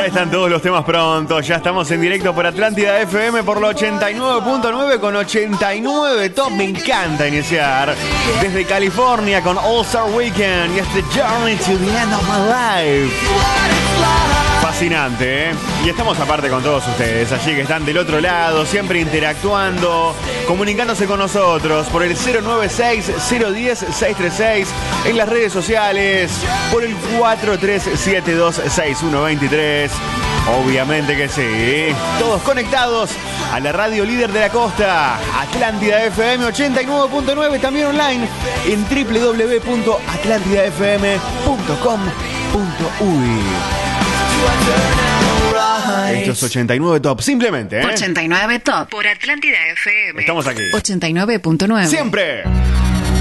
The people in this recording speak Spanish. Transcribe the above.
están todos los temas prontos. Ya estamos en directo por Atlántida FM por la 89.9 con 89 Top. Me encanta iniciar desde California con All Star Weekend y este Journey to the End of My Life. Fascinante, ¿eh? Y estamos aparte con todos ustedes, allí que están del otro lado, siempre interactuando, comunicándose con nosotros por el 096-010-636, en las redes sociales, por el 43726123. Obviamente que sí, todos conectados a la radio líder de la costa, Atlántida FM 89.9, también online en www.atlantidafm.com.uy. Esto es 89 Top, simplemente, ¿eh? 89 Top por Atlántida FM. Estamos aquí. 89.9. Siempre.